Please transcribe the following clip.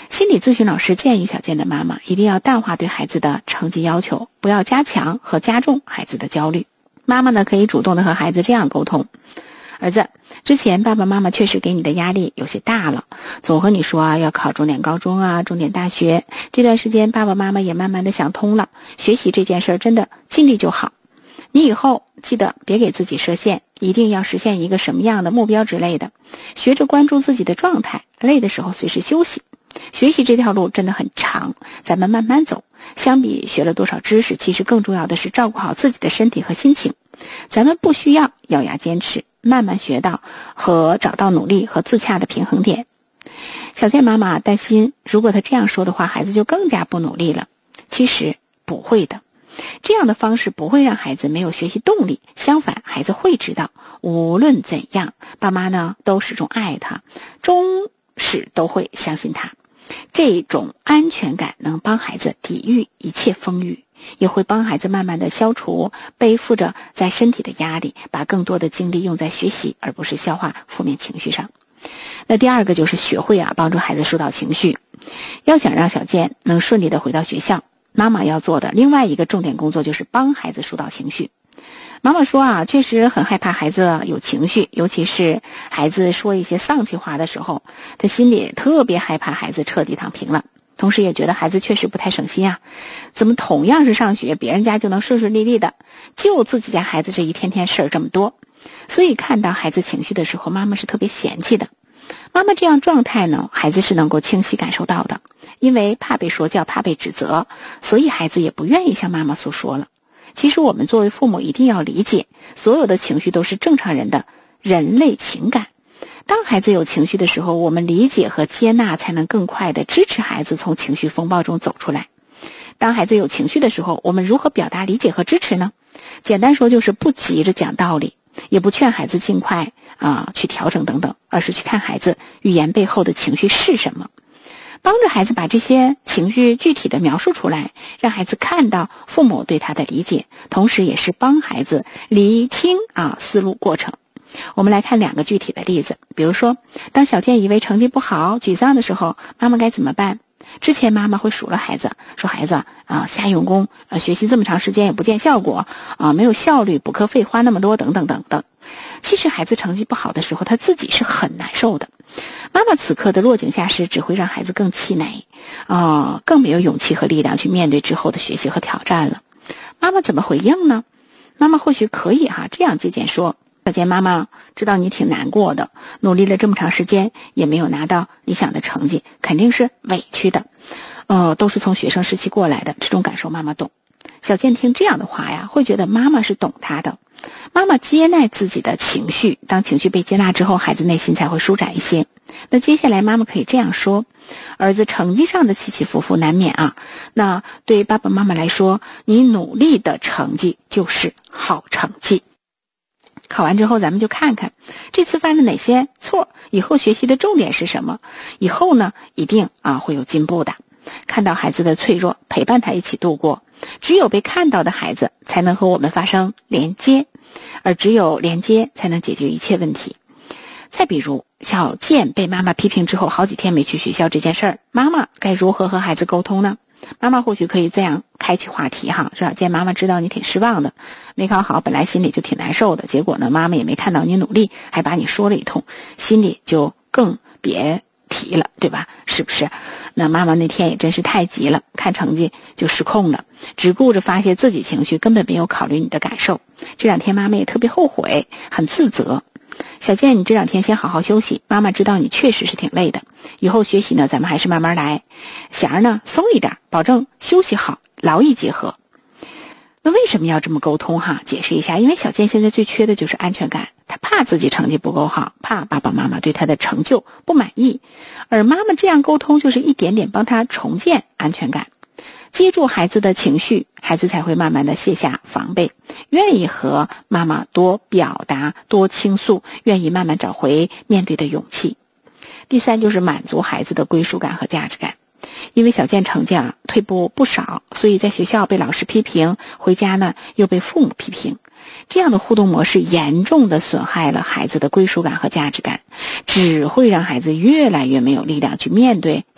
心理咨询老师建议小健的妈妈一定要淡化对孩子的成绩要求，不要加强和加重孩子的焦虑。妈妈呢，可以主动的和孩子这样沟通：儿子，之前爸爸妈妈确实给你的压力有些大了，总和你说要考重点高中啊，重点大学。这段时间爸爸妈妈也慢慢的想通了，学习这件事真的尽力就好。你以后记得别给自己设限，一定要实现一个什么样的目标之类的，学着关注自己的状态，累的时候随时休息。学习这条路真的很长，咱们慢慢走。相比学了多少知识，其实更重要的是照顾好自己的身体和心情。咱们不需要咬牙坚持，慢慢学到和找到努力和自洽的平衡点。小健妈妈担心，如果她这样说的话，孩子就更加不努力了。其实不会的，这样的方式不会让孩子没有学习动力，相反，孩子会知道无论怎样，爸妈呢都始终爱他，终始都会相信他。这种安全感能帮孩子抵御一切风雨，也会帮孩子慢慢的消除背负着在身体的压力，把更多的精力用在学习而不是消化负面情绪上。那第二个就是学会帮助孩子疏导情绪。要想让小健能顺利的回到学校，妈妈要做的另外一个重点工作就是帮孩子疏导情绪。妈妈说确实很害怕孩子有情绪，尤其是孩子说一些丧气话的时候，她心里特别害怕孩子彻底躺平了，同时也觉得孩子确实不太省心怎么同样是上学，别人家就能顺顺利利的，就自己家孩子这一天天事儿这么多。所以看到孩子情绪的时候，妈妈是特别嫌弃的。妈妈这样状态呢，孩子是能够清晰感受到的，因为怕被说教，怕被指责，所以孩子也不愿意向妈妈诉说了。其实我们作为父母一定要理解，所有的情绪都是正常人的人类情感。当孩子有情绪的时候，我们理解和接纳，才能更快地支持孩子从情绪风暴中走出来。当孩子有情绪的时候，我们如何表达理解和支持呢？简单说就是不急着讲道理，也不劝孩子尽快去调整等等，而是去看孩子语言背后的情绪是什么，帮着孩子把这些情绪具体的描述出来，让孩子看到父母对他的理解，同时也是帮孩子理清思路过程。我们来看两个具体的例子，比如说，当小健以为成绩不好沮丧的时候，妈妈该怎么办？之前妈妈会数落孩子，说孩子瞎用功，学习这么长时间也不见效果没有效率，补课费花那么多等等等等。其实孩子成绩不好的时候，他自己是很难受的。妈妈此刻的落井下石，只会让孩子更气馁更没有勇气和力量去面对之后的学习和挑战了。妈妈怎么回应呢？妈妈或许可以这样借鉴说，小健妈妈知道你挺难过的，努力了这么长时间也没有拿到理想的成绩，肯定是委屈的都是从学生时期过来的，这种感受妈妈懂。小健听这样的话会觉得妈妈是懂他的。妈妈接纳自己的情绪，当情绪被接纳之后，孩子内心才会舒展一些。那接下来妈妈可以这样说，儿子成绩上的起起伏伏难免那对爸爸妈妈来说，你努力的成绩就是好成绩。考完之后咱们就看看这次犯了哪些错，以后学习的重点是什么，以后呢一定会有进步的。看到孩子的脆弱，陪伴他一起度过，只有被看到的孩子才能和我们发生连接，而只有连接才能解决一切问题。再比如小健被妈妈批评之后好几天没去学校这件事儿，妈妈该如何和孩子沟通呢？妈妈或许可以这样开启话题说，小健妈妈知道你挺失望的，没考好本来心里就挺难受的，结果呢妈妈也没看到你努力，还把你说了一通，心里就更别提了，对吧？是不是？那妈妈那天也真是太急了，看成绩就失控了，只顾着发泄自己情绪，根本没有考虑你的感受。这两天妈妈也特别后悔，很自责。小健，你这两天先好好休息，妈妈知道你确实是挺累的，以后学习呢咱们还是慢慢来，弦儿呢松一点，保证休息好，劳逸结合。那为什么要这么沟通解释一下，因为小健现在最缺的就是安全感，他怕自己成绩不够好，怕爸爸妈妈对他的成就不满意，而妈妈这样沟通就是一点点帮他重建安全感。接住孩子的情绪，孩子才会慢慢的卸下防备，愿意和妈妈多表达多倾诉，愿意慢慢找回面对的勇气。第三就是满足孩子的归属感和价值感。因为小健成绩退步不少，所以在学校被老师批评，回家呢又被父母批评，这样的互动模式严重的损害了孩子的归属感和价值感，只会让孩子越来越没有力量去面对